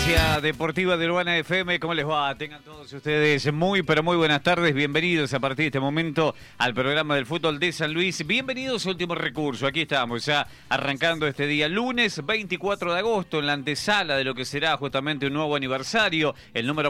Noticia Deportiva de Urbana FM, ¿cómo les va? Tengan todos ustedes muy, pero muy buenas tardes. Bienvenidos a partir de este momento al programa del fútbol de San Luis. Bienvenidos a Último Recurso. Aquí estamos ya arrancando este día lunes 24 de agosto en la antesala de lo que será justamente un nuevo aniversario, el número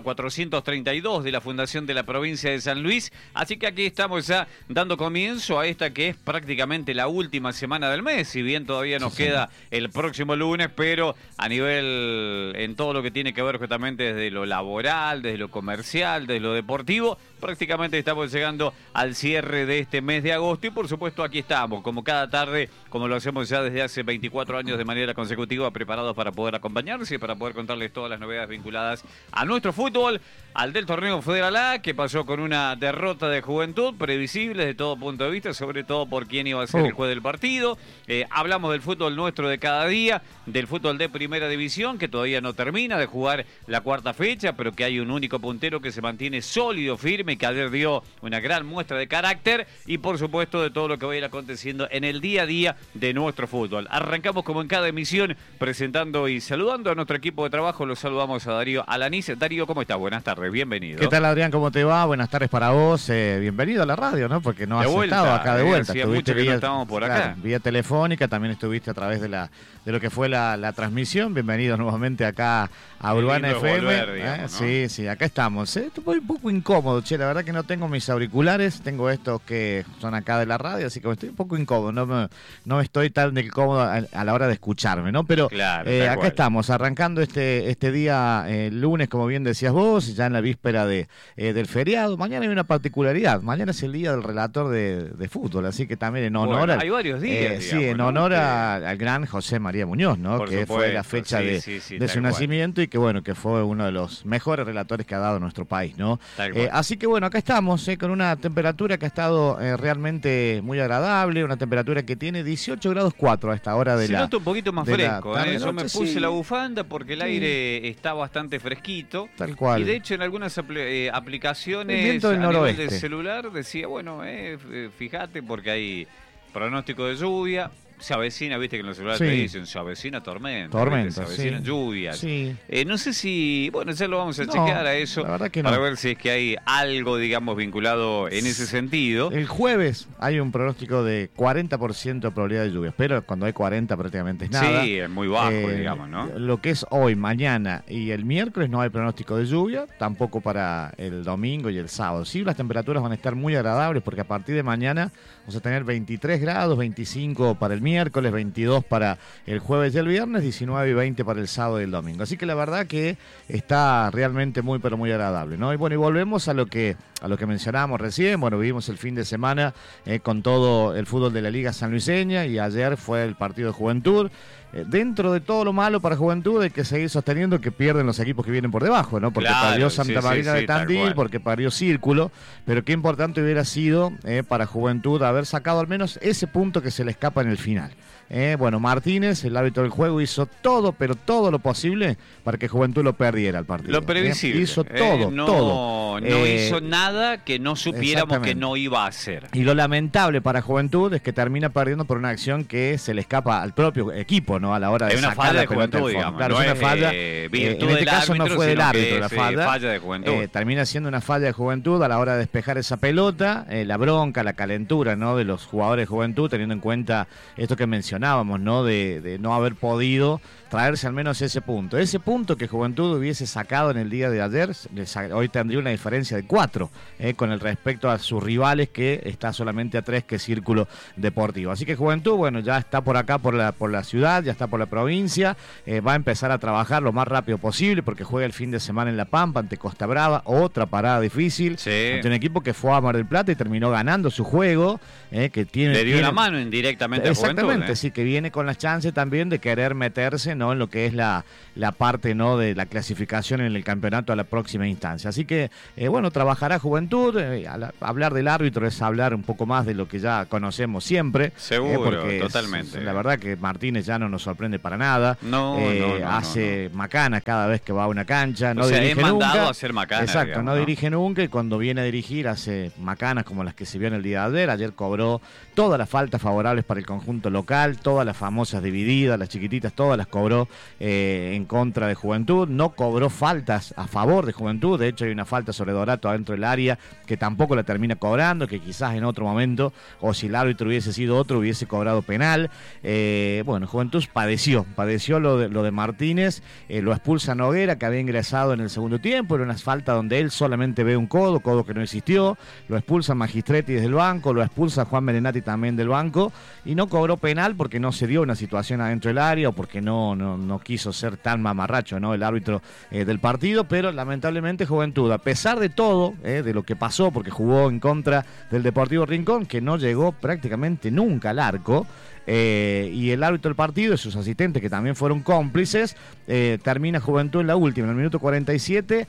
432 de la Fundación de la Provincia de San Luis. Así que aquí estamos ya dando comienzo a esta que es prácticamente la última semana del mes, si bien todavía nos queda el próximo lunes, pero a nivel en todo lo que tiene que ver justamente desde lo laboral, desde lo comercial, desde lo deportivo, prácticamente estamos llegando al cierre de este mes de agosto y por supuesto aquí estamos, como cada tarde, como lo hacemos ya desde hace 24 años de manera consecutiva, preparados para poder acompañarse y para poder contarles todas las novedades vinculadas a nuestro fútbol, al del torneo Federal A, que pasó con una derrota de Juventud, previsible desde todo punto de vista, sobre todo por quién iba a ser el juez del partido. Hablamos del fútbol nuestro de cada día, del fútbol de Primera División, que todavía no termina de jugar la cuarta fecha, pero que hay un único puntero que se mantiene sólido, firme, que ayer dio una gran muestra de carácter, y por supuesto de todo lo que va a ir aconteciendo en el día a día de nuestro fútbol. Arrancamos como en cada emisión presentando y saludando a nuestro equipo de trabajo. Los saludamos a Darío Alanís. Darío, ¿cómo estás? Buenas tardes, bienvenido. ¿Qué tal, Adrián? ¿Cómo te va? Buenas tardes para vos. Bienvenido a la radio, ¿no? Porque no has estado acá de vuelta. Hacía mucho que no estábamos por acá. Claro, vía telefónica, también estuviste a través de lo que fue la transmisión. Bienvenido nuevamente acá a Urbana FM. Volver, digamos, ¿no? Sí, acá estamos. Estoy un poco incómodo, che, la verdad que no tengo mis auriculares, tengo estos que son acá de la radio, así que estoy un poco incómodo, no estoy tan incómodo a la hora de escucharme, ¿no? Pero claro, acá estamos, arrancando este día lunes, como bien decías vos, ya en la víspera del feriado. Mañana hay una particularidad, mañana es el día del relator de fútbol, así que también en honor hay varios días, sí, en honor al gran José María Muñoz, ¿no? Por Que supuesto, fue la fecha de su nacimiento y que bueno, que fue uno de los mejores relatores que ha dado nuestro país, ¿no? Así que bueno, acá estamos con una temperatura que ha estado realmente muy agradable, una temperatura que tiene 18 grados 4 a esta hora de Se nota un poquito más fresco, yo me puse la bufanda porque el aire está bastante fresquito. Tal cual. Y de hecho en algunas aplicaciones viento del a nivel noroeste. del celular decía, bueno, fíjate porque hay pronóstico de lluvia. Se avecina, viste que en los celulares te dicen, se avecina tormenta, se avecinan lluvias. Sí. No sé si, bueno, ya lo vamos a chequear a eso, la verdad que para ver si es que hay algo, digamos, vinculado en ese sentido. El jueves hay un pronóstico de 40% de probabilidad de lluvias, pero cuando hay 40 prácticamente es nada. Sí, es muy bajo, digamos, ¿no? Lo que es hoy, mañana y el miércoles no hay pronóstico de lluvia, tampoco para el domingo y el sábado. Sí, las temperaturas van a estar muy agradables porque a partir de mañana vamos a tener 23 grados, 25 para el miércoles, 22 para el jueves y el viernes, 19 y 20 para el sábado y el domingo. Así que la verdad que está realmente muy, pero muy agradable, ¿no? Y bueno, y volvemos a lo que mencionábamos recién. Bueno, vivimos el fin de semana con todo el fútbol de la Liga Sanluiseña y ayer fue el partido de Juventud. Dentro de todo lo malo para Juventud hay que seguir sosteniendo que pierden los equipos que vienen por debajo, ¿no? Porque perdió Santa Marina de Tandil, porque perdió Círculo, pero qué importante hubiera sido para Juventud haber sacado al menos ese punto que se le escapa en el final. Bueno, Martínez, el árbitro del juego, hizo todo, pero todo lo posible para que Juventud lo perdiera el partido. Lo previsible. Hizo todo, todo. No hizo nada que no supiéramos que no iba a hacer. Y lo lamentable para Juventud es que termina perdiendo por una acción que se le escapa al propio equipo, ¿no? A la hora de sacar falla la de pelota Juventud, del fondo. digamos. Claro, No es una falla. En este caso no fue del árbitro la falla de Juventud. Termina siendo una falla de Juventud a la hora de despejar esa pelota. La bronca, la calentura, ¿no? De los jugadores de Juventud, teniendo en cuenta esto que mencionábamos, ¿no? De no haber podido traerse al menos ese punto. Ese punto que Juventud hubiese sacado en el día de ayer, hoy tendría una diferencia de 4 con el respecto a sus rivales, que está solamente a 3, que es Círculo Deportivo. Así que Juventud, bueno, ya está por acá, por la ciudad, ya está por la provincia, va a empezar a trabajar lo más rápido posible, porque juega el fin de semana en La Pampa, ante Costa Brava, otra parada difícil, ante un equipo que fue a Mar del Plata y terminó ganando su juego, que le dio la mano indirectamente a Juventud. Exactamente, sí, que viene con las chances también de querer meterse, ¿no? En lo que es la parte, ¿no? De la clasificación en el campeonato a la próxima instancia. Así que, bueno, trabajará Juventud. Hablar del árbitro es hablar un poco más de lo que ya conocemos siempre. Seguro, porque totalmente. La verdad que Martínez ya no nos sorprende para nada. No, hace macanas cada vez que va a una cancha. No dirige dirige mandado nunca. a hacer macanas. Exacto, digamos, no dirige nunca, y cuando viene a dirigir hace macanas como las que se vio en el día de ayer. Ayer cobró todas las faltas favorables para el conjunto local, todas las famosas divididas, las chiquititas, todas las cobró. cobró en contra de Juventud, no cobró faltas a favor de Juventud. De hecho hay una falta sobre Dorato adentro del área que tampoco la termina cobrando, que quizás en otro momento, o si el árbitro hubiese sido otro, hubiese cobrado penal. Bueno, Juventud padeció lo de Martínez, lo expulsa Noguera, que había ingresado en el segundo tiempo, era una falta donde él solamente ve un codo que no existió, lo expulsa Magistretti desde el banco, lo expulsa Juan Merenati también del banco, y no cobró penal porque no se dio una situación adentro del área, o porque no quiso ser tan mamarracho, ¿no?, el árbitro del partido. Pero lamentablemente Juventud, a pesar de todo, de lo que pasó, porque jugó en contra del Deportivo Rincón, que no llegó prácticamente nunca al arco, y el árbitro del partido y sus asistentes, que también fueron cómplices, termina Juventud en la última, en el minuto 47,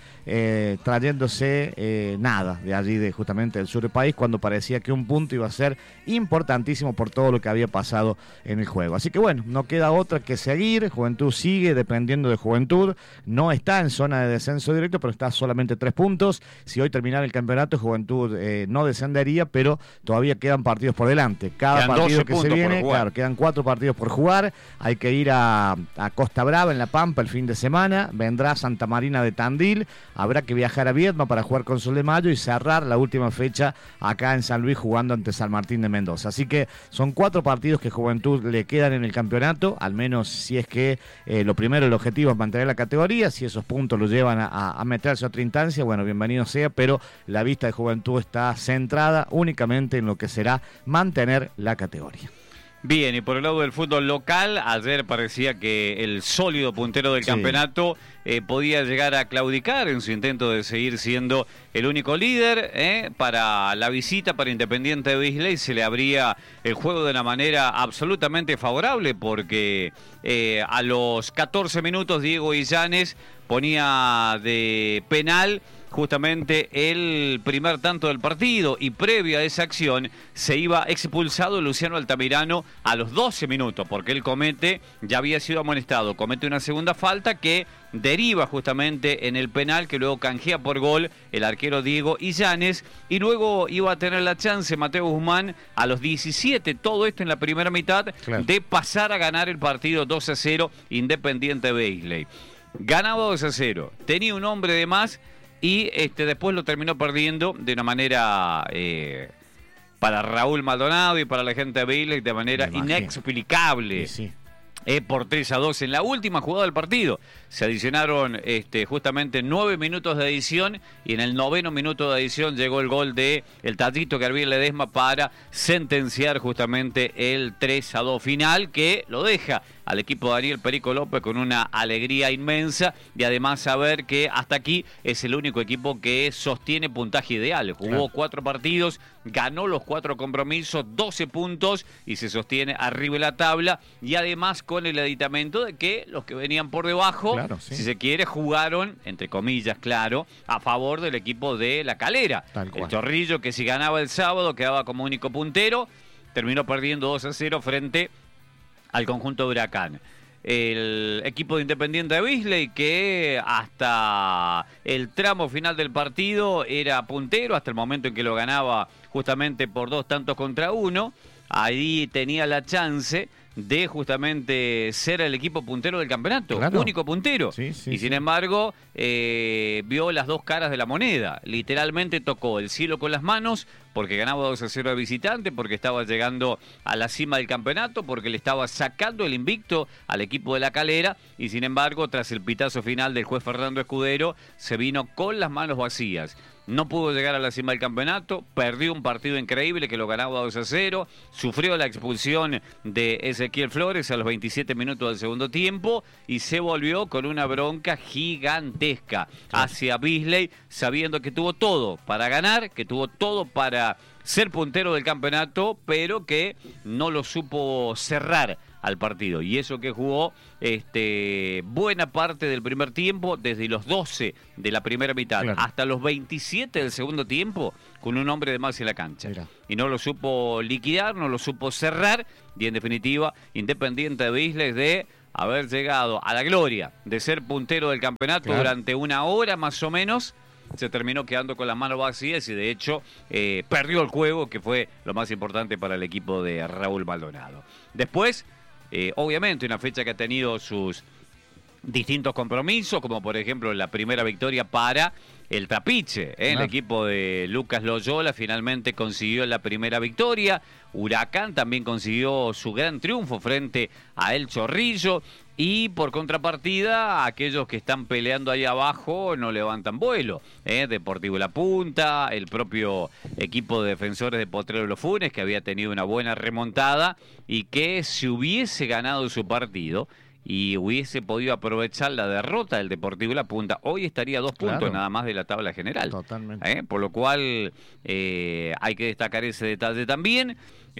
trayéndose nada de allí, justamente del sur del país, cuando parecía que un punto iba a ser importantísimo por todo lo que había pasado en el juego. Así que bueno, no queda otra que seguir. Juventud sigue dependiendo de Juventud, no está en zona de descenso directo, pero está solamente 3 puntos. Si hoy terminara el campeonato, Juventud no descendería, pero todavía quedan partidos por delante. Cada partido que se viene, claro, quedan 4 partidos por jugar. Hay que ir a Costa Brava, en La Pampa, el fin de semana. Vendrá Santa Marina de Tandil. Habrá que viajar a Viedma para jugar con Sol de Mayo y cerrar la última fecha acá en San Luis, jugando ante San Martín de Mendoza. Así que son 4 partidos que Juventud le quedan en el campeonato, al menos si es que lo primero, el objetivo es mantener la categoría. Si esos puntos lo llevan a meterse a otra instancia, bueno, bienvenido sea, pero la vista de Juventud está centrada únicamente en lo que será mantener la categoría. Bien, y por el lado del fútbol local, ayer parecía que el sólido puntero del campeonato podía llegar a claudicar en su intento de seguir siendo el único líder. Para la visita para Independiente de Beasley se le abría el juego de una manera absolutamente favorable, porque a los 14 minutos Diego Illanes ponía de penal justamente el primer tanto del partido, y previo a esa acción se iba expulsado Luciano Altamirano a los 12 minutos, porque él ya había sido amonestado, comete una segunda falta que deriva justamente en el penal, que luego canjea por gol el arquero Diego Illanes, y luego iba a tener la chance Mateo Guzmán a los 17, todo esto en la primera mitad, claro, de pasar a ganar el partido 2-0 Independiente Beasley. Ganaba 2-0, tenía un hombre de más, y después lo terminó perdiendo de una manera, para Raúl Maldonado y para la gente de Beasley, de manera inexplicable. Sí. Por 3-2 en la última jugada del partido. Se adicionaron justamente 9 minutos de adición, y en el 9º minuto de adición llegó el gol de el Tatito Gabriel Ledesma para sentenciar justamente el 3-2 final, que lo deja al equipo de Daniel Perico López con una alegría inmensa, y además saber que hasta aquí es el único equipo que sostiene puntaje ideal. Jugó 4 partidos, ganó los 4 compromisos, 12 puntos, y se sostiene arriba de la tabla, y además con el aditamento de que los que venían por debajo, claro, sí, si se quiere, jugaron, entre comillas, claro, a favor del equipo de La Calera. El Chorrillo, que si ganaba el sábado quedaba como único puntero, terminó perdiendo 2-0 frente al conjunto de Huracán. El equipo de Independiente de Beasley, que hasta el tramo final del partido era puntero, hasta el momento en que lo ganaba justamente por 2-1, ahí tenía la chance de justamente ser el equipo puntero del campeonato, claro, único puntero. Sí, sí, y sin embargo, vio las dos caras de la moneda. Literalmente tocó el cielo con las manos, porque ganaba 2-0 de visitante, porque estaba llegando a la cima del campeonato, porque le estaba sacando el invicto al equipo de La Calera, y sin embargo, tras el pitazo final del juez Fernando Escudero, se vino con las manos vacías. No pudo llegar a la cima del campeonato, perdió un partido increíble que lo ganaba 2-0, sufrió la expulsión de Ezequiel Flores a los 27 minutos del segundo tiempo, y se volvió con una bronca gigantesca hacia Beasley, sabiendo que tuvo todo para ganar, que tuvo todo para ser puntero del campeonato, pero que no lo supo cerrar al partido. Y eso que jugó buena parte del primer tiempo, desde los 12 de la primera mitad, claro, hasta los 27 del segundo tiempo, con un hombre de más en la cancha. Mira. Y no lo supo liquidar, no lo supo cerrar, y en definitiva, Independiente de Beasley, de haber llegado a la gloria de ser puntero del campeonato, claro, durante una hora más o menos, se terminó quedando con las manos vacías, y de hecho perdió el juego, que fue lo más importante para el equipo de Raúl Maldonado. Después obviamente una fecha que ha tenido sus distintos compromisos, como por ejemplo la primera victoria para el Trapiche, el equipo de Lucas Loyola finalmente consiguió la primera victoria. Huracán también consiguió su gran triunfo frente a El Chorrillo. Y por contrapartida, aquellos que están peleando ahí abajo no levantan vuelo. Deportivo La Punta, el propio equipo de Defensores de Potrero Los Funes, que había tenido una buena remontada y que si hubiese ganado su partido y hubiese podido aprovechar la derrota del Deportivo La Punta, hoy estaría a 2 puntos nada más de la tabla general. Totalmente. Por lo cual hay que destacar ese detalle también.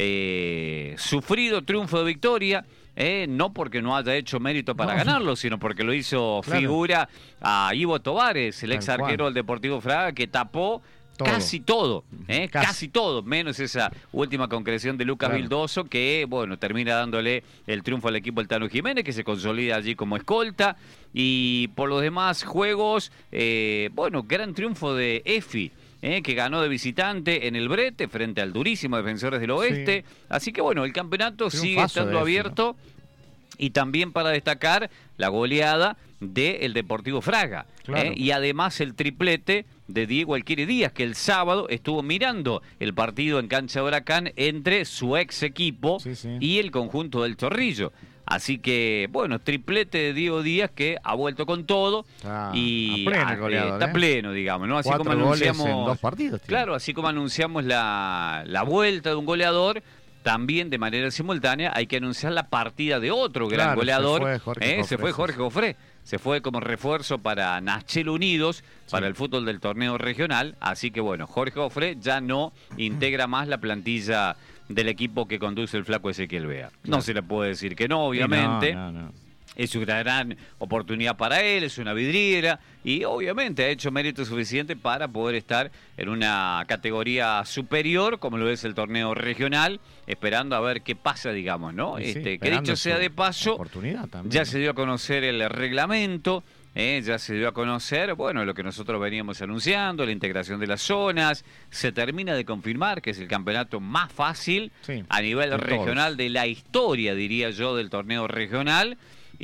Sufrido triunfo de Victoria. No porque no haya hecho mérito para ganarlo, sino porque lo hizo figura a Ivo Tovares, el ex arquero del Deportivo Fraga, que tapó casi todo, casi todo, menos esa última concreción de Lucas Vildoso, que bueno, termina dándole el triunfo al equipo del Tano Jiménez, que se consolida allí como escolta. Y por los demás juegos, bueno, gran triunfo de EFI, que ganó de visitante en el Brete frente al durísimo Defensores del Oeste. Sí. Así que bueno, el campeonato sigue estando abierto. ¿No? Y también para destacar la goleada del Deportivo Fraga. Y además el triplete de Diego Alquiri Díaz, que el sábado estuvo mirando el partido en cancha de Huracán entre su ex equipo y el conjunto del Chorrillo. Así que, bueno, triplete de Diego Díaz que ha vuelto con todo y está pleno, digamos, ¿no? Así 4 como anunciamos goles en 2 partidos. Claro, así como anunciamos la vuelta de un goleador, también de manera simultánea hay que anunciar la partida de otro gran goleador. Se fue Jorge Gofré. Se fue como refuerzo para Nachel Unidos, para el fútbol del torneo regional. Así que bueno, Jorge Gofré ya no integra más la plantilla del equipo que conduce el flaco Ezequiel Vea. No se le puede decir que no, obviamente. No. Es una gran oportunidad para él, es una vidriera y obviamente ha hecho mérito suficiente para poder estar en una categoría superior, como lo es el torneo regional, esperando a ver qué pasa, digamos, ¿no? Que dicho sea de paso, ya se dio a conocer el reglamento, ya se dio a conocer, bueno, lo que nosotros veníamos anunciando, la integración de las zonas, se termina de confirmar que es el campeonato más fácil a nivel regional de la historia, diría yo, del torneo regional.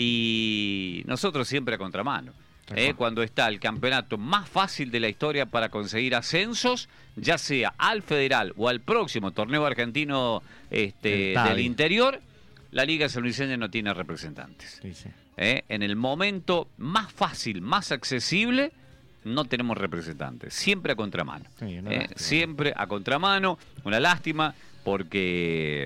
Y nosotros siempre a contramano. Cuando está el campeonato más fácil de la historia para conseguir ascensos, ya sea al federal o al próximo torneo argentino del interior, la Liga Sanluiseña no tiene representantes. En el momento más fácil, más accesible, no tenemos representantes. Siempre a contramano. Siempre a contramano. Una lástima porque...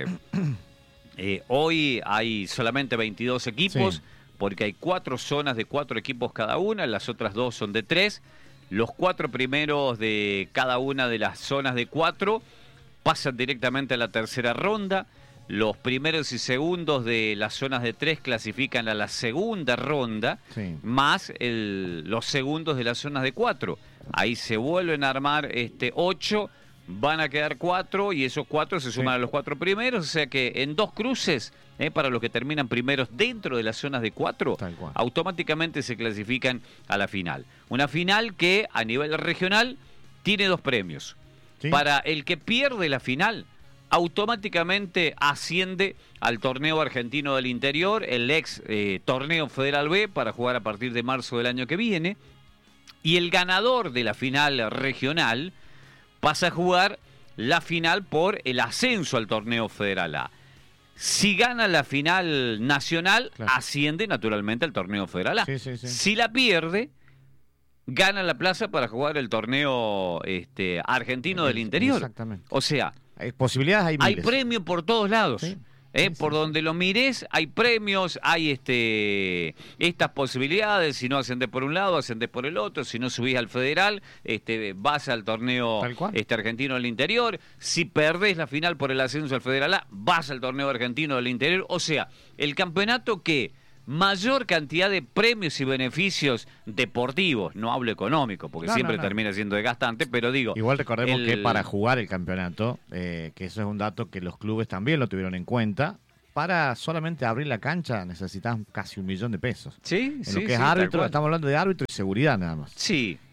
hoy hay solamente 22 equipos, porque hay 4 zonas de 4 equipos cada una, las otras 2 son de 3. Los 4 primeros de cada una de las zonas de 4 pasan directamente a la tercera ronda. Los primeros y segundos de las zonas de 3 clasifican a la segunda ronda, más los segundos de las zonas de 4. Ahí se vuelven a armar 8. Van a quedar 4 y esos 4 se suman a los 4 primeros, o sea que en 2 cruces, para los que terminan primeros dentro de las zonas de 4, automáticamente se clasifican a la final. Una final que a nivel regional tiene 2 premios. Para el que pierde la final, automáticamente asciende al torneo argentino del interior, el ex torneo Federal B, para jugar a partir de marzo del año que viene. Y el ganador de la final regional pasa a jugar la final por el ascenso al torneo Federal A. Si gana la final nacional, asciende naturalmente al torneo Federal A. Si la pierde, gana la plaza para jugar el torneo argentino del interior. Exactamente. O sea, hay posibilidades, hay premio por todos lados. Por donde lo mires, hay premios, hay estas posibilidades. Si no ascendés por un lado, ascendés por el otro. Si no subís al federal, vas al torneo argentino del interior. Si perdés la final por el ascenso al federal A, vas al torneo argentino del interior. O sea, el campeonato que mayor cantidad de premios y beneficios deportivos, no hablo económico, porque siempre termina siendo desgastante, pero digo... Igual recordemos que para jugar el campeonato, que eso es un dato que los clubes también lo tuvieron en cuenta, para solamente abrir la cancha necesitas casi 1 millón de pesos. Sí, en lo que es árbitro, estamos hablando de árbitro y seguridad nada más. Sí.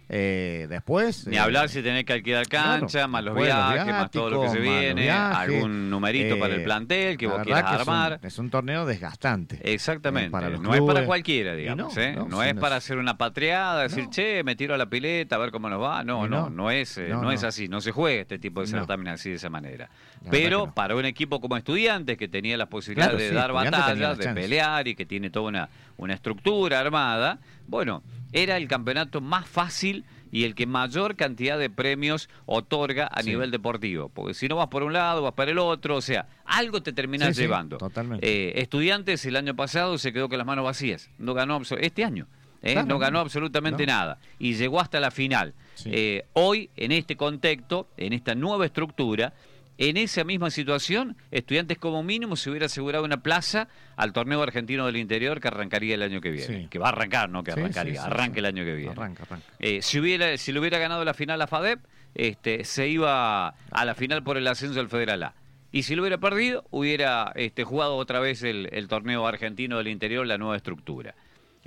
Después... Ni hablar si tenés que alquilar cancha, claro, más los después los viajes, más todo lo que se viáticos, más viene, los viajes, algún numerito para el plantel que vos quieras armar. Es un torneo desgastante. Exactamente, para los no clubes. Es para cualquiera, digamos. No es para hacer una patriada, decir, che, me tiro a la pileta, a ver cómo nos va. No es así, no se juega este tipo de certamen así de esa manera. Pero para un equipo como Estudiantes, que tenía la posibilidad de dar batalla, de pelear y que tiene toda una estructura armada, bueno, era el campeonato más fácil y el que mayor cantidad de premios otorga a nivel deportivo. Porque si no vas por un lado, vas para el otro, o sea, algo te terminas llevando. Totalmente. Estudiantes el año pasado se quedó con las manos vacías. No ganó este año. No ganó absolutamente nada. Y llegó hasta la final. Hoy, en este contexto, en esta nueva estructura, en esa misma situación, Estudiantes como mínimo se hubiera asegurado una plaza al torneo argentino del interior que arrancaría el año que viene. Que va a arrancar, no que arrancaría, arranca el año que viene. Arranca. Si le hubiera ganado la final a FADEP, se iba a la final por el ascenso del Federal A. Y si lo hubiera perdido, hubiera jugado otra vez el torneo argentino del interior, la nueva estructura.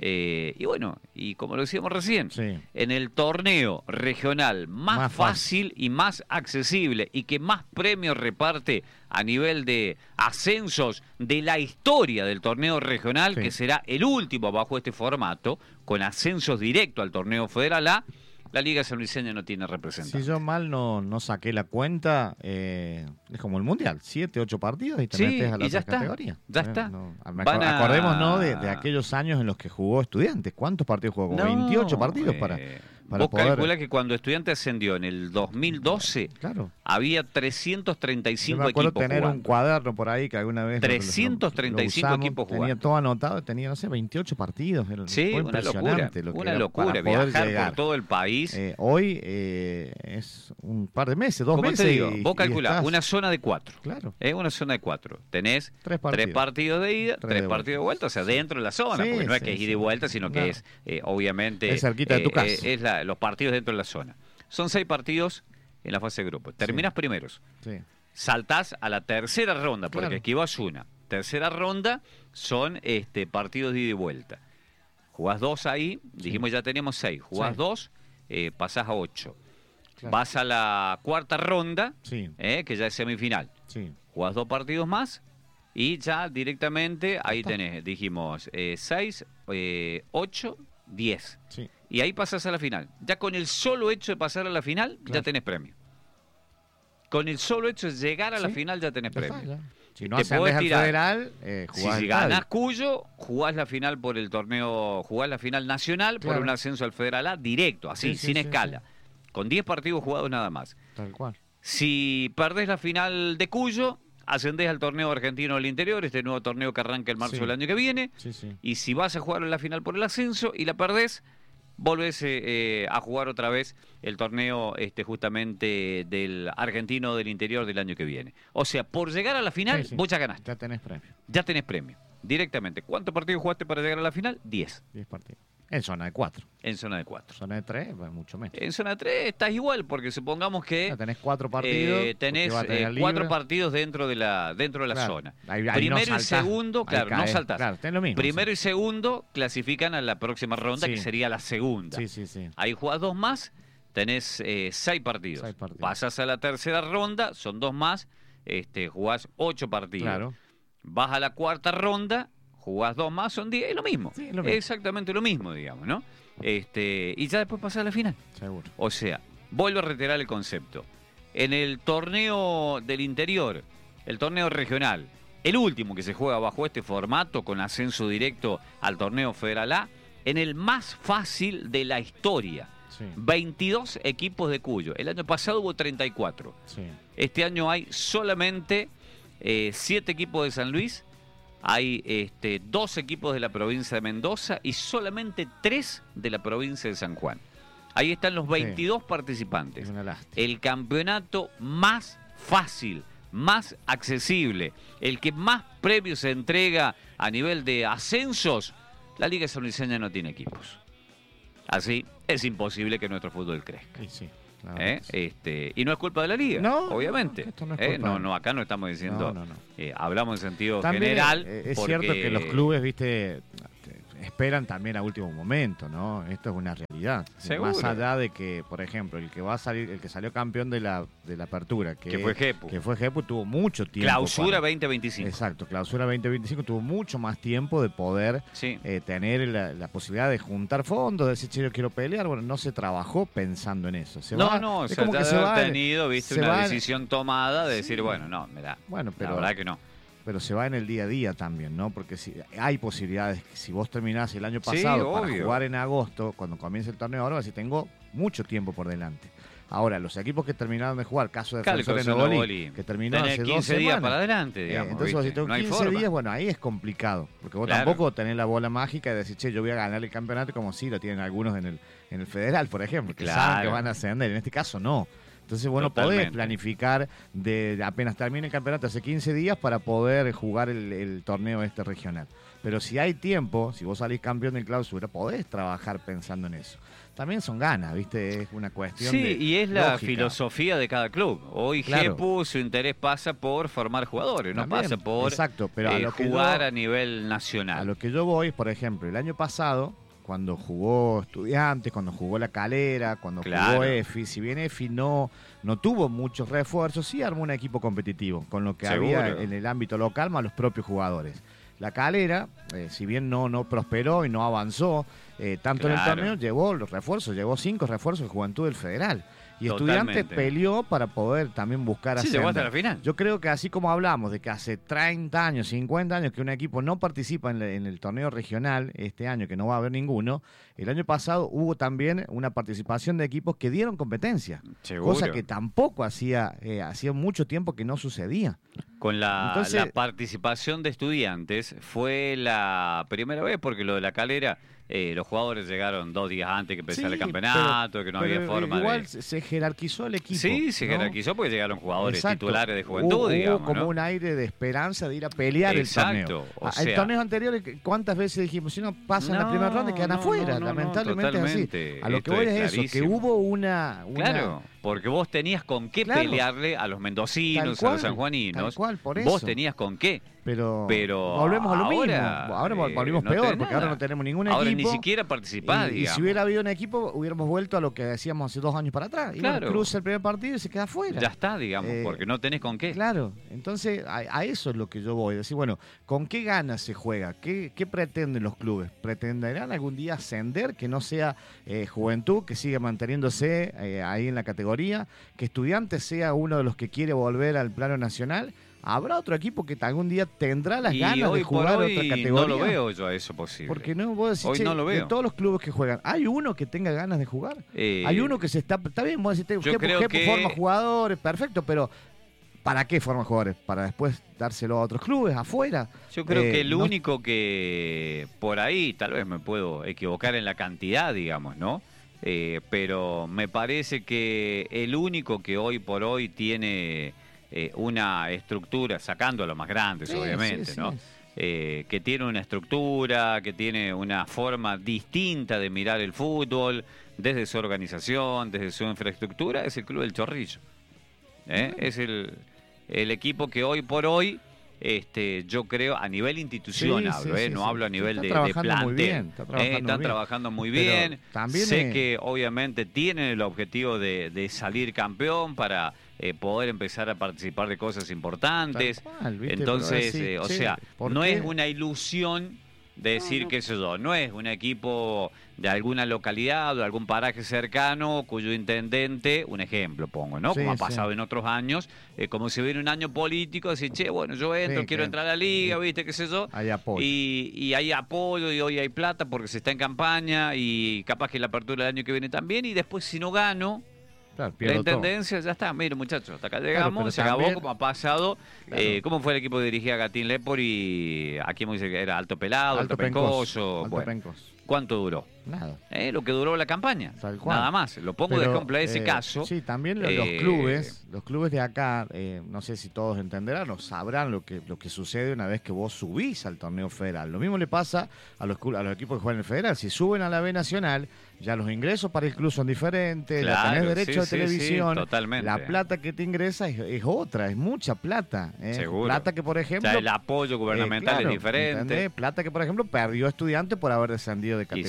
Y bueno, y como lo decíamos recién, en el torneo regional más fácil y más accesible y que más premios reparte a nivel de ascensos de la historia del torneo regional, que será el último bajo este formato, con ascensos directos al torneo Federal A, la Liga Sanluiseña no tiene representante. Si yo mal no saqué la cuenta, es como el Mundial, 7, 8 partidos y te metes a la otra categoría. Ya está. Acordémonos de aquellos años en los que jugó Estudiantes. ¿Cuántos partidos jugó? Como 28 partidos para vos poder... calculás que cuando Estudiantes ascendió en el 2012, había 335 yo me acuerdo equipos tener jugando. Un cuaderno por ahí que alguna vez 335 equipos jugando. Tenía todo anotado, tenía, 28 partidos. Fue una locura. Viajar por todo el país. Hoy es un par de meses, 2 meses. Como te digo, vos calculás una zona de 4. Claro. Una zona de 4. Tenés 3 partidos de ida, 3 partidos de vuelta, o sea, dentro de la zona, porque no es que es ida y vuelta, sino que es, obviamente... Es cerquita de tu casa. Los partidos dentro de la zona. Son 6 partidos en la fase de grupo. Terminas primeros. Saltás a la tercera ronda, porque esquivas una. Tercera ronda son partidos de ida y vuelta. Jugás 2 ahí, dijimos ya teníamos 6. Jugás 2, pasás a 8. Vas a la cuarta ronda, que ya es semifinal. Jugás 2 partidos más y ya directamente ahí tenés, dijimos, 6, 8, 10. Y ahí pasás a la final. Ya con el solo hecho de pasar a la final, ya tenés premio. Con el solo hecho de llegar a la final, ya tenés premio. Si no ascendés al federal, si ganás Cuyo, jugás la final por el torneo, jugás la final nacional por un ascenso al Federal A directo, así, sin escala. Con 10 partidos jugados nada más. Tal cual. Si perdés la final de Cuyo, ascendés al torneo argentino del interior, este nuevo torneo que arranca el marzo del año que viene. Y si vas a jugar la final por el ascenso y la perdés, volvés a jugar otra vez el torneo justamente del argentino del interior del año que viene. O sea, por llegar a la final, vos ya ganaste. Ya tenés premio. Ya tenés premio, directamente. ¿Cuántos partidos jugaste para llegar a la final? 10. 10 partidos. En zona de 4. En zona de 4. Zona de 3, mucho menos. En zona de 3 estás igual, porque supongamos que... tenés 4 partidos. Tenés 4 partidos dentro de la zona. Ahí primero y segundo, no saltás. Claro, tenés lo mismo. Primero y segundo clasifican a la próxima ronda, que sería la segunda. Ahí jugás 2 más, tenés 6 partidos. Pasás a la tercera ronda, son 2 más, jugás 8 partidos. Claro. Vas a la cuarta ronda, jugás 2 más, son 10, es lo mismo. Es lo mismo. Exactamente lo mismo, digamos, ¿no? Y ya después pasás a la final. Seguro. O sea, vuelvo a reiterar el concepto. En el torneo del interior, el torneo regional, el último que se juega bajo este formato, con ascenso directo al torneo Federal A, en el más fácil de la historia. 22 equipos de Cuyo. El año pasado hubo 34. Este año hay solamente 7 equipos de San Luis. Hay 2 equipos de la provincia de Mendoza y solamente 3 de la provincia de San Juan. Ahí están los 22 participantes. Es una lástima. El campeonato más fácil, más accesible, el que más premios se entrega a nivel de ascensos. La Liga Sanluiseña no tiene equipos. Así es imposible que nuestro fútbol crezca. Y no es culpa de la Liga, obviamente. Acá no estamos diciendo, hablamos en sentido también general. Es cierto que los clubes, esperan también a último momento, ¿no? Esto es una realidad. tranquilidad. Seguro. Más allá de que, por ejemplo, el que salió campeón de la apertura, que fue Jepu, tuvo mucho tiempo. Clausura 2025. Exacto, clausura 2025, tuvo mucho más tiempo de poder tener la posibilidad de juntar fondos, de decir, che, yo quiero pelear. Bueno, no se trabajó pensando en eso. O sea, ya de haber tenido, viste, una decisión tomada de decir, bueno, no, mirá, bueno, pero, la verdad que no. Pero se va en el día a día también, ¿no? Porque hay posibilidades, si vos terminás el año pasado para jugar en agosto, cuando comience el torneo ahora, si tengo mucho tiempo por delante. Ahora, los equipos que terminaron de jugar, caso de Defensor en Nogolí, que terminó hace 2 15 semanas, días para adelante, digamos. Entonces, si tengo no 15 días, bueno, ahí es complicado. Porque vos tampoco tenés la bola mágica de decir, che, yo voy a ganar el campeonato, como sí lo tienen algunos en el Federal, por ejemplo, que saben que van a ascender. En este caso, no. Entonces, bueno, podés planificar de apenas termine el campeonato hace 15 días para poder jugar el torneo regional. Pero si hay tiempo, si vos salís campeón de clausura, podés trabajar pensando en eso. También son ganas, ¿viste? Es una cuestión de y es la lógica. Filosofía de cada club. Hoy Jepu, su interés pasa por formar jugadores, no pasa por pero a jugar a nivel nacional. A lo que yo voy, por ejemplo, el año pasado, cuando jugó Estudiantes, cuando jugó La Calera, cuando jugó EFI, si bien EFI no tuvo muchos refuerzos, sí armó un equipo competitivo, con lo que había en el ámbito local más los propios jugadores. La Calera, si bien no prosperó y no avanzó tanto en el torneo, llevó los refuerzos, llevó 5 refuerzos de Juventud del Federal. Y Estudiantes peleó para poder también buscar ascender. Sí, llegó hasta la final. Yo creo que así como hablamos de que hace 30 años, 50 años que un equipo no participa en el torneo regional, este año que no va a haber ninguno, el año pasado hubo también una participación de equipos que dieron competencia. Seguro. Cosa que tampoco hacía mucho tiempo que no sucedía. Con la participación de Estudiantes fue la primera vez, porque lo de La Calera, los jugadores llegaron 2 días antes que empezara el campeonato, que no había forma igual se jerarquizó el equipo. Sí, se jerarquizó porque llegaron jugadores titulares de Juventud, hubo digamos. Como un aire de esperanza de ir a pelear el torneo. El torneo anterior, ¿cuántas veces dijimos, si no pasa en la primera ronda, quedan afuera? Lamentablemente es así. A lo que voy es eso, que hubo una... Claro, porque vos tenías con qué pelearle a los mendocinos, a los sanjuaninos. Tal cual, por eso. Vos tenías con qué. Pero volvemos a lo mismo. Ahora volvimos peor, porque ahora no tenemos ningún equipo. Ahora ni siquiera participás, y si hubiera habido un equipo, hubiéramos vuelto a lo que decíamos hace 2 años para atrás. Y bueno, cruza el primer partido y se queda afuera. Ya está, digamos, porque no tenés con qué. Claro, entonces a eso es lo que yo voy. Decir, bueno, ¿con qué ganas se juega? ¿Qué pretenden los clubes? ¿Pretenderán algún día ascender? Que no sea Juventud, que siga manteniéndose ahí en la categoría, que Estudiantes sea uno de los que quiere volver al plano nacional. ¿Habrá otro equipo que algún día tendrá las ganas de jugar otra categoría? No lo veo yo a eso posible. Porque no, vos decís, hoy no lo veo. De todos los clubes que juegan, ¿hay uno que tenga ganas de jugar? Hay uno que se está bien, vos decís, Jepu forma jugadores, perfecto, pero ¿para qué forma jugadores? ¿Para después dárselo a otros clubes afuera? Yo creo que el único que por ahí, tal vez me puedo equivocar en la cantidad, digamos, ¿no? Pero me parece que el único que hoy por hoy tiene una estructura, sacando a los más grandes, obviamente, ¿no? Que tiene una estructura, que tiene una forma distinta de mirar el fútbol, desde su organización, desde su infraestructura, es el Club del Chorrillo. Es el equipo que hoy por hoy, yo creo, a nivel institucional, no hablo a nivel de plantel. Están trabajando muy bien. Sé que obviamente tienen el objetivo de salir campeón para poder empezar a participar de cosas importantes. Entonces, no es una ilusión de decir, qué sé yo, no es un equipo de alguna localidad o de algún paraje cercano cuyo intendente, un ejemplo pongo, ¿no? Como ha pasado en otros años, como si hubiera un año político, decir, che, bueno, yo entro, quiero entrar a la liga, ¿viste? Qué sé yo. Hay apoyo. Y hay apoyo y hoy hay plata porque se está en campaña y capaz que la apertura del año que viene también, y después si no gano, la intendencia, ya está, mire muchachos, hasta acá llegamos, se acabó como ha pasado. ¿Cómo fue el equipo que dirigía Gatín Lepori? Aquí me dice que era Alto Pelado, Alto Pencoso. ¿Cuánto duró? Nada. Lo que duró la campaña. Nada más. Lo pongo de ejemplo a ese caso. Sí, también los clubes de acá, no sé si todos entenderán o sabrán lo que sucede una vez que vos subís al torneo federal. Lo mismo le pasa a los equipos que juegan en el federal. Si suben a la B Nacional, ya los ingresos para el club son diferentes, ya tenés derecho a televisión, totalmente. La plata que te ingresa es otra, es mucha plata. Seguro. Plata que, por ejemplo... el apoyo gubernamental es diferente. ¿entendés? Plata que, por ejemplo, perdió Estudiantes por haber descendido de categoría, porque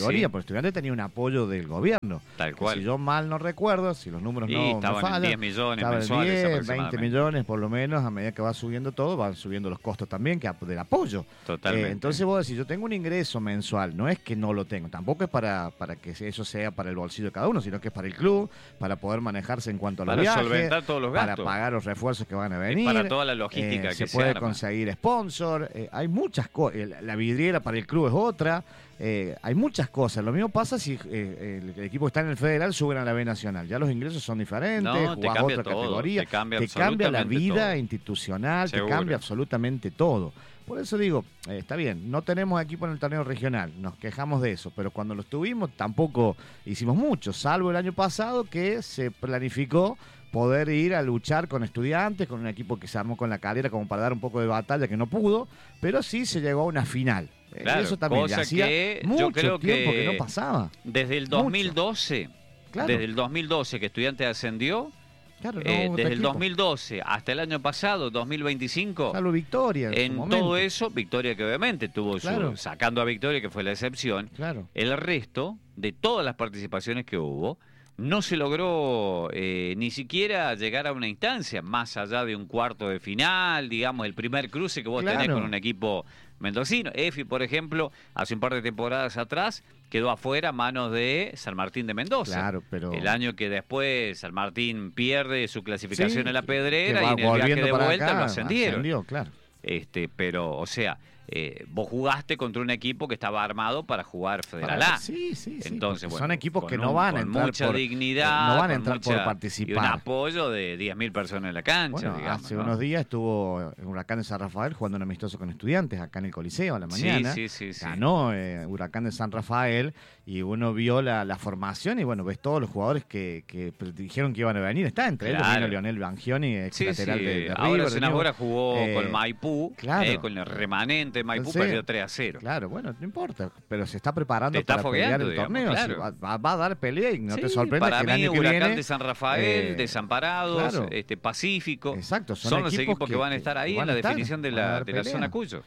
Estudiantes tenía un apoyo del gobierno. Tal cual. Si yo mal no recuerdo, si los números no estaban fallan, en 10 millones estaban en mensuales 10, 20 aproximadamente. millones por lo menos. A medida que va subiendo todo, van subiendo los costos también del apoyo. Totalmente. Entonces vos decís, yo tengo un ingreso mensual, no es que no lo tengo, tampoco es para que eso sea para el bolsillo de cada uno, sino que es para el club, para poder manejarse en cuanto a los viajes, para solventar todos los gastos, para pagar los refuerzos que van a venir, para toda la logística que se se puede arma. conseguir sponsor, hay muchas cosas, la vidriera para el club es otra, hay muchas cosas. Lo mismo pasa si el equipo que está en el federal suben a la B Nacional, ya los ingresos son diferentes, No, te jugás cambia otra todo, categoría, te cambia la absolutamente vida todo. institucional, Seguro. te cambia absolutamente todo. Por eso digo, está bien, no tenemos equipo en el torneo regional, nos quejamos de eso, pero cuando los tuvimos tampoco hicimos mucho, salvo el año pasado que se planificó poder ir a luchar con Estudiantes, con un equipo que se armó con la Calera como para dar un poco de batalla que no pudo, pero sí se llegó a una final. Claro, eso también cosa hacía que mucho yo creo tiempo que que no pasaba. Desde el 2012, Claro. desde el 2012 que Estudiantes ascendió, Claro, no, desde otro el equipo. 2012 hasta el año pasado, 2025, Salvo Victoria en su momento. todo eso, Victoria que obviamente tuvo Claro. sacando a Victoria, que fue la excepción, Claro. el resto de todas las participaciones que hubo, no se logró ni siquiera llegar a una instancia, más allá de un cuarto de final, digamos, el primer cruce que vos Claro. tenés con un equipo mendocino. EFI, por ejemplo, hace un par de temporadas atrás, quedó afuera a manos de San Martín de Mendoza. Claro, pero... El año que después San Martín pierde su clasificación en la Pedrera que va y en el viaje volviendo de para vuelta acá, lo ascendieron. ascendió, claro. Pero, o sea, vos jugaste contra un equipo que estaba armado para jugar Federal A. Sí. Entonces, porque bueno, son equipos que con no van a con entrar mucha por dignidad, no van a con entrar por mucha- participar. Y un apoyo de 10.000 personas en la cancha, Bueno, digamos. hace ¿no? unos días estuvo Huracán de San Rafael jugando un amistoso con Estudiantes acá en el Coliseo a la mañana. Sí. Ganó Huracán de San Rafael y uno vio la formación y bueno, ves todos los jugadores que dijeron que iban a venir. Está entre ellos Claro. vino Lionel Bangioni, ex Sí, lateral sí. de River. Ahora de Senadora Newell's. jugó Eh, con Maipú, claro. con el remanente de Maipú, Entonces, perdió 3-0. Claro, bueno, no importa, pero se está preparando Te está para pelear fogueando, el digamos, torneo. claro. Sí, va a dar pelea y no Sí, te sorprende para que el mí, año que Huracán viene... de San Rafael, Desamparados, claro. Pacífico, Exacto, son los equipos que van a estar ahí en la definición de la zona Cuyo.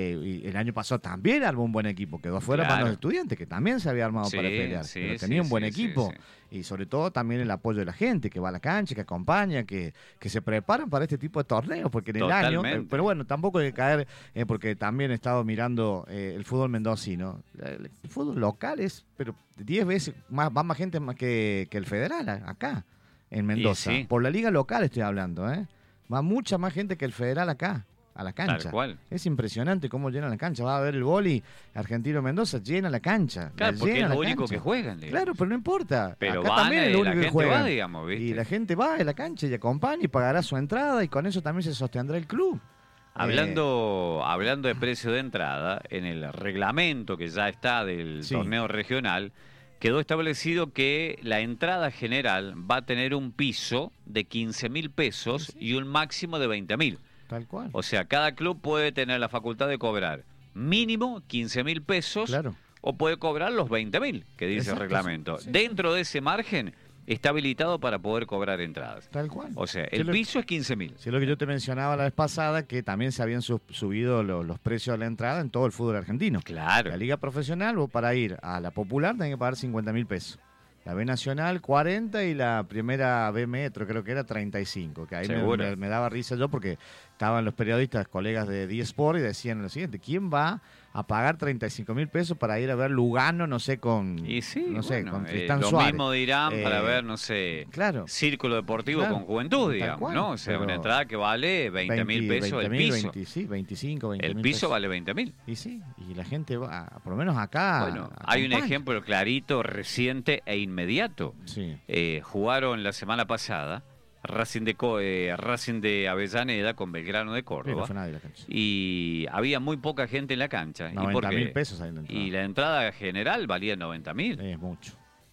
Y el año pasado también armó un buen equipo, quedó afuera Claro. para los Estudiantes, que también se había armado Sí, para pelear, sí, pero sí, tenía un buen sí, equipo. sí. Y sobre todo también el apoyo de la gente que va a la cancha, que acompaña, que se preparan para este tipo de torneos, porque en el año, Totalmente. pero bueno, tampoco hay que caer, porque también he estado mirando el fútbol mendocino. El fútbol local es, pero 10 veces más, va más gente más que el federal acá, en Mendoza. sí. Por la liga local estoy hablando, va mucha más gente que el federal acá, a la cancha. Tal cual. Es impresionante cómo llena la cancha. Va a ver el boli Argentino Mendoza, llena la cancha. Claro, la porque llena es la lo único cancha. que juegan. digamos. Claro, pero no importa. Pero Acá van, también es lo la único que gente juegan. va, digamos, ¿viste? Y la gente va a la cancha y acompaña y pagará su entrada y con eso también se sostendrá el club. Hablando de precio de entrada, en el reglamento que ya está del Sí. torneo regional, quedó establecido que la entrada general va a tener un piso de 15.000 pesos y un máximo de 20.000. Tal cual. O sea, cada club puede tener la facultad de cobrar mínimo 15.000 pesos Claro. o puede cobrar los 20.000, que dice Exacto, el reglamento. sí. Dentro de ese margen está habilitado para poder cobrar entradas. Tal cual. O sea, Sí, el lo- piso es 15.000. Sí, lo que yo te mencionaba la vez pasada, que también se habían subido los precios de la entrada en todo el fútbol argentino. Claro. La liga profesional, vos para ir a la popular tenés que pagar 50.000 pesos. La B Nacional 40 y la primera B Metro creo que era 35. Que ahí Seguro. me daba risa yo porque estaban los periodistas, colegas de D-Sport y decían lo siguiente, ¿quién va a pagar 35.000 pesos para ir a ver Lugano, no sé, Y sí, no sé, bueno, con Tristán lo Suárez? mismo dirán para Eh, ver, no sé, Claro. Círculo Deportivo Claro, con Juventud, tal digamos, cual, ¿no? O sea, pero una entrada que vale 20.000 pesos el 20.000, piso. 20, sí, 25, 20 El mil piso pesos. vale 20.000. Y sí, y la gente va, por lo menos acá. Bueno, hay un acompaña. ejemplo clarito, reciente e inmediato. Sí. Jugaron la semana pasada Racing de Avellaneda con Belgrano de Sí, no Córdoba. fue nadie la cancha. Y había muy poca gente en la cancha. ¿Y por 90.000 qué? pesos ahí en la entrada. Y la entrada general valía 90.000. Es mucho.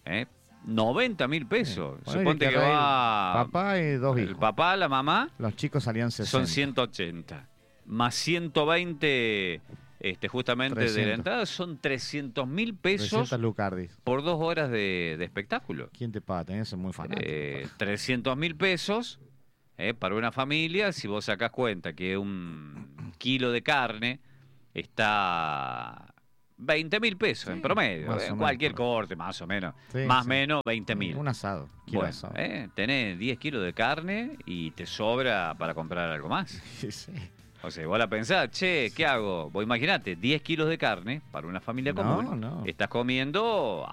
90.000 pesos. Bueno, Suponte hay que reír. va Papá y dos el hijos. papá, la mamá, Los chicos salían 60. son 180. Más 120 justamente de la 300. entrada son 300.000 pesos 300 lucardis. por 2 horas de espectáculo. ¿Quién te paga? Tenés que ser muy fanático. 300.000 pesos para una familia, si vos sacás cuenta que un kilo de carne está 20.000 pesos en promedio. más o menos, Cualquier corte, más o menos. Sí, más o sí. menos 20.000. Un asado. Kilo Bueno, asado. tenés 10 kilos de carne y te sobra para comprar algo más. Sí, sí. O sea, vos la pensás, che, ¿qué hago? Vos imaginate, 10 kilos de carne para una familia No, común. no. Estás comiendo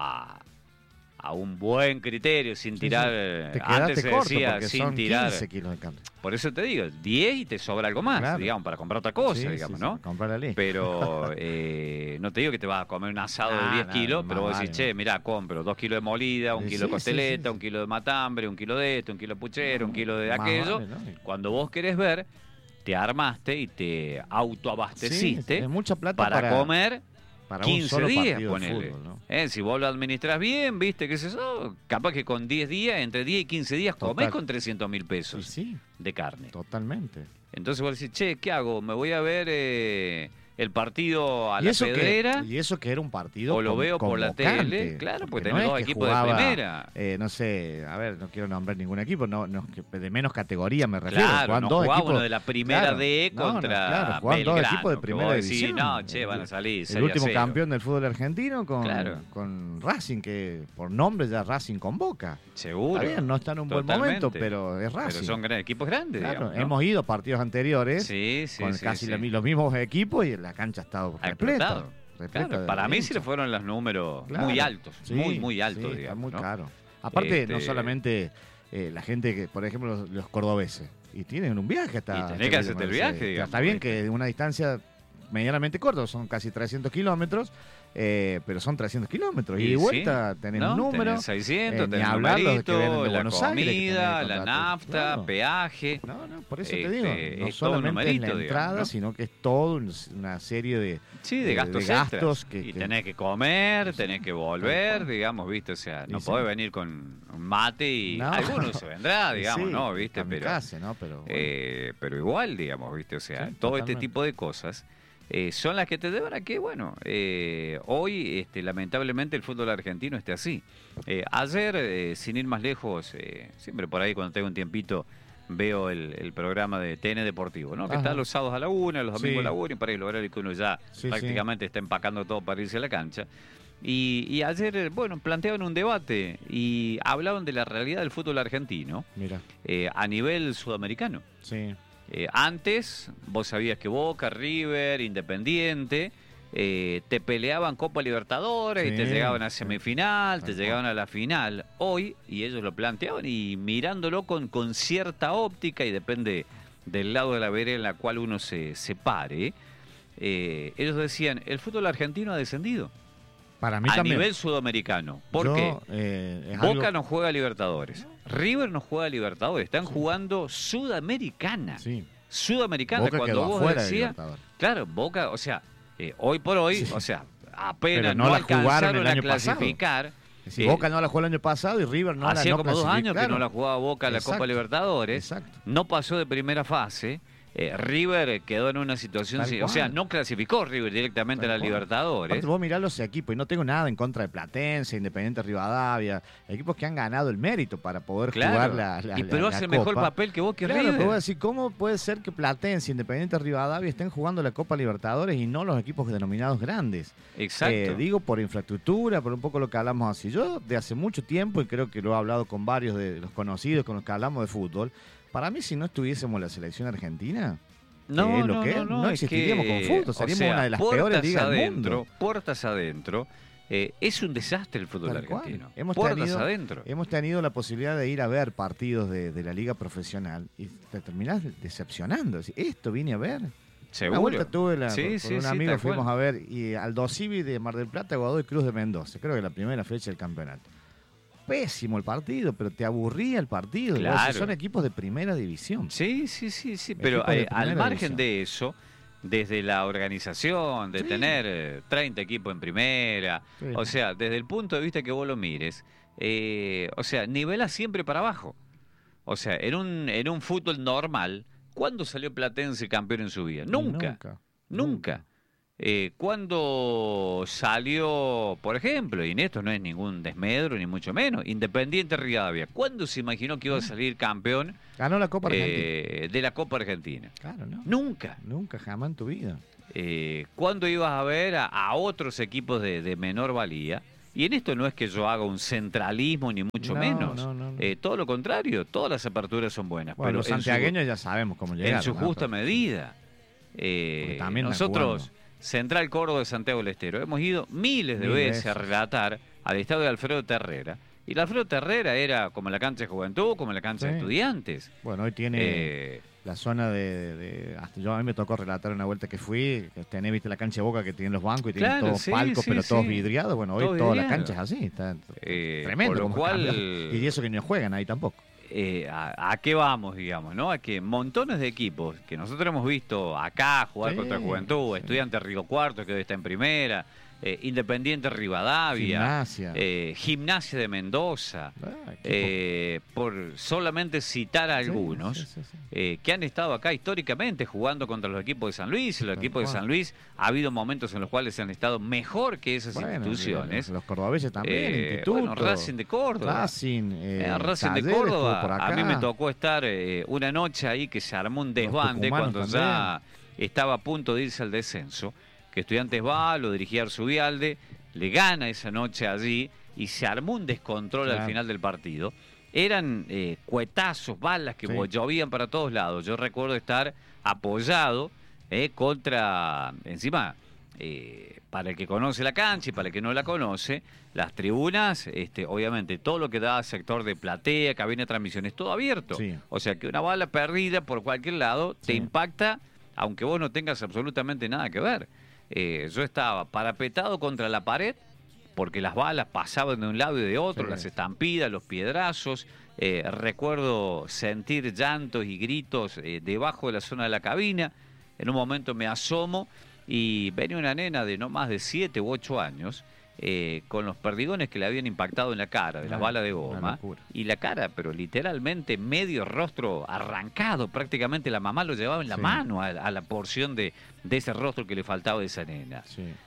a un buen criterio, sin Sí, tirar. sí. Te Antes quedaste se corto decía, porque sin son tirar. 15 kilos de carne. Por eso te digo, 10 y te sobra algo más, Claro. digamos, para comprar otra cosa, Sí, digamos, sí, ¿no? sí, comprar la ley. Pero no te digo que te vas a comer un asado de 10 kilos, pero vos decís, che, mirá, compro 2 kilos de molida, un Sí, kilo de sí, costeleta, sí, sí. un kilo de matambre, un kilo de esto, un kilo de puchero, un kilo de Más aquello. vale, ¿no? Cuando vos querés ver, te armaste y te autoabasteciste Sí, es mucha plata para comer para un 15 solo días, partido de ponele. fútbol, ¿no? Si vos lo administras bien, viste, qué es eso, capaz que con 10 días, entre 10 y 15 días, comés Total. con 300.000 Sí, pesos sí, de carne. totalmente. Entonces vos decís, che, ¿qué hago? ¿Me voy a ver el partido a Y la eso pedrera? y eso que era un partido O lo veo por la convocante, tele, claro, porque no tenés es dos que equipos de jugaba, primera. No sé, a ver, no quiero nombrar ningún equipo, de menos categoría me refiero. Claro, Jugaban no dos jugaba equipos, uno de la primera claro, D contra claro, jugaban dos Belgrano, equipos de que primera vos decís, división. no, che, van a salir El último 6-0. campeón del fútbol argentino Claro. con Racing, que por nombre ya Racing convoca. Seguro. Está bien, no está en un buen Totalmente. momento, pero es Racing. Pero son equipos grandes, Claro, digamos, ¿no? hemos ido a partidos anteriores Sí, sí, con sí, casi sí. los mismos equipos y la cancha ha estado Ha repleta. explotado. repleta Claro, de para mí sí hinchas. le fueron los números Claro. muy altos, Sí, muy altos, sí, digamos. está muy ¿no? caro. Aparte, no Este- solamente la gente que, por ejemplo, los cordobeses, y tienen un viaje hasta... Y tenés que hacerte el viaje, digamos, Está bien ¿viste? que de una distancia medianamente corta, son casi 300 kilómetros, pero son 300 kilómetros. Y de sí, vuelta tenés ¿no? un número. Tenés 600, ni tenés hablar los que numerito, vienen de la Buenos Aires, que comida, tenés la contrato. nafta, Claro. peaje. No, por eso te Este, digo, no es todo un solamente es numerito, la digamos, entrada, ¿no? sino que es todo una serie de... Sí, de gastos, gastos extras. que- Y que- tenés que comer, tenés que volver, cual. digamos, ¿viste? O sea, no Y sí. podés venir con un mate y No. alguno se vendrá, digamos, Sí, ¿no? ¿Viste? kamikaze, ¿no? Pero, bueno. Pero igual, digamos, ¿viste? O sea, Sí, todo totalmente. este tipo de cosas son las que te llevan a que, bueno, hoy lamentablemente el fútbol argentino esté así. Ayer, sin ir más lejos, siempre por ahí cuando tengo un tiempito veo el programa de TN Deportivo, ¿no? Que Ajá. está los sábados a la 1, los domingos Sí. a la 1, y para el horario que uno ya Sí, prácticamente está empacando todo para irse a la cancha. Y ayer, bueno, planteaban un debate y hablaban de la realidad del fútbol argentino Mira, a nivel sudamericano. sí. Antes, vos sabías que Boca, River, Independiente, te peleaban Copa Libertadores y te Sí, llegaban a sí. semifinal, te Tal llegaban a la final. Hoy, y ellos lo planteaban, y mirándolo con cierta óptica, y depende del lado de la vereda en la cual uno se pare, ellos decían, el fútbol argentino ha descendido Para mí a también. nivel sudamericano. ¿Por Yo, qué? es Boca algo- no juega Libertadores, River no juega Libertadores, están jugando Sudamericana. Sí. Sudamericana, Boca cuando quedó vos afuera de decías, Libertadores. claro, Boca, o sea, hoy por hoy, Sí. o sea, apenas Pero no no, la jugaron alcanzaron el a año pasado. clasificar. Si Boca no la jugó el año pasado y River no la hacía no como 2 años que clasificaron. no la jugaba Boca la Exacto, Copa Libertadores, Exacto. no pasó de primera fase. River quedó en una situación, Tal o sea, cual. no clasificó River directamente Tal a la cual. Libertadores. Aparte, vos mirá los equipos, y no tengo nada en contra de Platense, Independiente Rivadavia, equipos que han ganado el mérito para poder Claro, jugar la pero la hace mejor Copa. papel que vos que Claro, River. pero voy a decir, ¿cómo puede ser que Platense, Independiente Rivadavia estén jugando la Copa Libertadores y no los equipos denominados grandes? Exacto. Digo por infraestructura, por un poco lo que hablamos así. Yo de hace mucho tiempo, y creo que lo he hablado con varios de los conocidos con los que hablamos de fútbol, para mí si no estuviésemos la selección argentina, No, lo que es, no es existiríamos que, como fútbol, o seríamos sea, una de las puertas peores ligas del adentro, mundo. Puertas adentro, es un desastre el fútbol Tal cual. argentino. Hemos Puertas tenido- adentro. Hemos tenido la posibilidad de ir a ver partidos de la liga profesional y te terminás decepcionando. Decís, ¿esto vine a ver? Seguro. Una vuelta tuve Sí, con sí, un sí, amigo, tal fuimos cual. a ver y al Dosivi de Mar del Plata, Godoy Cruz de Mendoza, creo que la primera fecha del campeonato. Pésimo el partido, pero te aburría el partido. Vos Claro. decís, son equipos de primera división. Sí, pero Equipos de al primera margen división. de eso, desde la organización, de Sí. tener 30 equipos en primera, Sí. o sea, desde el punto de vista que vos lo mires, o sea, nivela siempre para abajo. O sea, en un fútbol normal, ¿cuándo salió Platense campeón en su vida? Y Nunca. Cuando salió, por ejemplo, y en esto no es ningún desmedro ni mucho menos, Independiente Rivadavia, ¿cuándo se imaginó que iba a salir campeón? Ganó la Copa Argentina. De la Copa Argentina. Claro, ¿no? Nunca. Nunca, jamás en tu vida. ¿Cuándo ibas a ver a otros equipos de menor valía? Y en esto no es que yo haga un centralismo ni mucho menos. No. Todo lo contrario, todas las aperturas son buenas. Bueno, pero los santiagueños ya sabemos cómo llegar. En su justa medida. También Nosotros, Central Córdoba de Santiago del Estero, hemos ido miles de veces a relatar al estadio de Alfredo Terrera. Y el Alfredo Terrera era como la cancha de Juventud, como la cancha de Estudiantes. Bueno, hoy tiene la zona hasta yo a mí me tocó relatar una vuelta que fui, que tenés, viste la cancha de Boca que tienen los bancos y tienen todos palcos, pero todos vidriados. Bueno, hoy toda la cancha es así, está tremendo. Por lo cual, y eso que no juegan ahí tampoco. ¿A qué vamos, digamos, no? A que montones de equipos que nosotros hemos visto acá jugar contra Juventud, Estudiantes Río Cuarto, que hoy está en primera, Independiente Rivadavia, Gimnasia de Mendoza, por solamente citar a algunos, que han estado acá históricamente jugando contra los equipos de San Luis. Los equipos de San Luis ha habido momentos en los cuales han estado mejor que esas instituciones. Los cordobeses también, Instituto, Racing de Córdoba. Racing de Córdoba. A mí me tocó estar una noche ahí que se armó un desbande cuando ya estaba a punto de irse al descenso. Que Estudiantes va, lo dirigía Arzubialde, le gana esa noche allí y se armó un descontrol al final del partido. Eran cuetazos, balas que llovían para todos lados. Yo recuerdo estar apoyado contra, encima, para el que conoce la cancha y para el que no la conoce, las tribunas, obviamente todo lo que da sector de platea, cabina de transmisiones, todo abierto. O sea que una bala perdida por cualquier lado te impacta, aunque vos no tengas absolutamente nada que ver. Yo estaba parapetado contra la pared porque las balas pasaban de un lado y de otro, las estampidas, los piedrazos. Recuerdo sentir llantos y gritos debajo de la zona de la cabina. En un momento me asomo y venía una nena de no más de 7 u 8 años con los perdigones que le habían impactado en la cara de las balas de goma. Y la cara, pero literalmente medio rostro arrancado. Prácticamente la mamá lo llevaba en la mano a la porción de ese rostro que le faltaba de esa nena.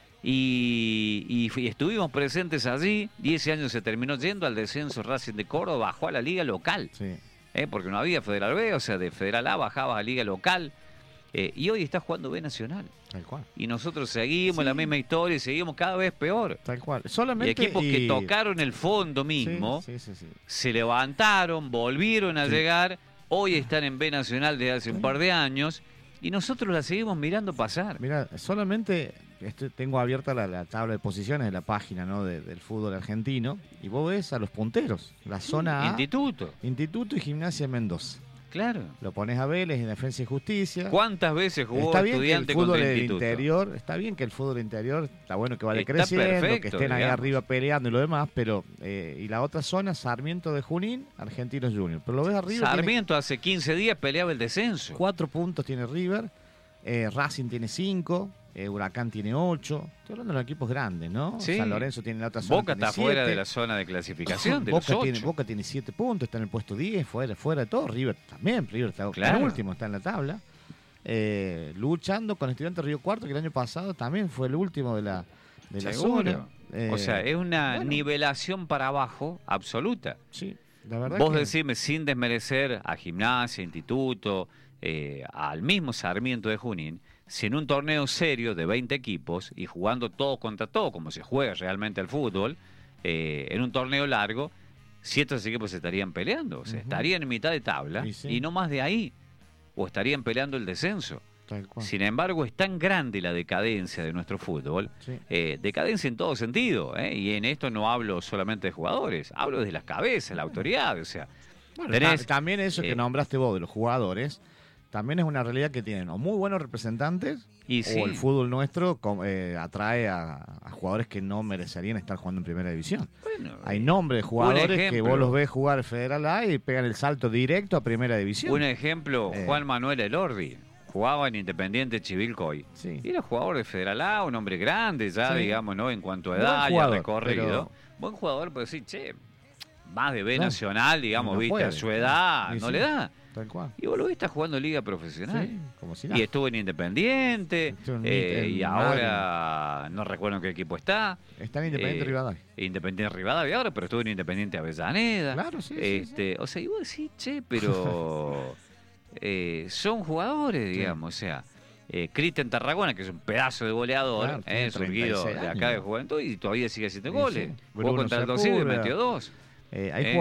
Y estuvimos presentes allí. 10 años se terminó yendo al descenso Racing de Córdoba, bajó a la liga local. Porque no había Federal B, o sea, de Federal A bajaba a liga local. Y hoy está jugando B Nacional. Tal cual. Y nosotros seguimos la misma historia y seguimos cada vez peor. Tal cual. Solamente y equipos que tocaron el fondo mismo, se levantaron, volvieron a llegar, hoy están en B Nacional desde hace un par de años y nosotros la seguimos mirando pasar. Mira, solamente tengo abierta la tabla de posiciones de la página, ¿no? del fútbol argentino y vos ves a los punteros, la zona A, Instituto y Gimnasia de Mendoza. Claro. Lo pones a Vélez en Defensa y Justicia. ¿Cuántas veces jugó Estudiante contra el Instituto? Interior, está bien que el fútbol interior está bueno que vaya creciendo, que estén ahí arriba peleando y lo demás, pero y la otra zona, Sarmiento de Junín, Argentinos Juniors. Pero lo ves arriba. Sarmiento hace 15 días peleaba el descenso. 4 puntos tiene River, Racing tiene 5, Huracán tiene 8. Estoy hablando de los equipos grandes, ¿no? San Lorenzo tiene la otra zona. Boca está fuera de la zona de clasificación, de Boca tiene 7 puntos, está en el puesto 10, fuera de todo. River también, River está último, está en la tabla. Luchando con Estudiantes Río Cuarto, que el año pasado también fue el último de la zona. O sea, es una nivelación para abajo absoluta. Sí, la verdad. Vos decime, sin desmerecer a Gimnasia, Instituto, al mismo Sarmiento de Junín, si en un torneo serio de 20 equipos y jugando todos contra todos, como se juega realmente al fútbol, en un torneo largo, 7 equipos estarían peleando, o sea, estarían en mitad de tabla y no más de ahí, o estarían peleando el descenso. Sin embargo, es tan grande la decadencia de nuestro fútbol, decadencia en todo sentido, y en esto no hablo solamente de jugadores, hablo desde las cabezas, la autoridad, o sea, también eso que nombraste vos de los jugadores. También es una realidad que tienen o muy buenos representantes o el fútbol nuestro atrae a jugadores que no merecerían estar jugando en primera división. Bueno, hay nombres de jugadores que vos los ves jugar Federal A y pegan el salto directo a primera división. Un ejemplo, Juan Manuel Elordi. Jugaba en Independiente Chivilcoy. Y era jugador de Federal A, un hombre grande ya, digamos, ¿no? En cuanto a edad y a recorrido. Buen jugador, pero sí, más de B Nacional, digamos, viste, a su edad no le da. Tal cual. Y vos lo viste jugando liga profesional. Sí, como si Y nada. estuvo en Independiente, Estuvo en y ahora no recuerdo en qué equipo está. Está en Independiente Rivadavia. Independiente Rivadavia ahora, pero estuvo en Independiente Avellaneda. Claro, sí, sí. O sea, y vos decís, che, pero son jugadores, digamos, o sea, Cristian Tarragona, que es un pedazo de goleador, Claro, tiene surgido 36 de acá de años. Juventud, y todavía sigue haciendo Sí, goles. sí. Jugó Bruno contra el Dosivo y Sepúlveda. metió 2. Hay